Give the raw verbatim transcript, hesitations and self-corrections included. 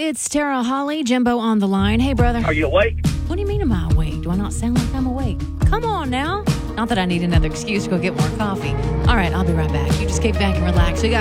it's Tara Holly, Jimbo on the line. Hey, brother. Are you awake? What do you mean, am I awake? Do I not sound like I'm awake? Come on now. Not that I need another excuse to go get more coffee. All right, I'll be right back. You just kick back and relax. We got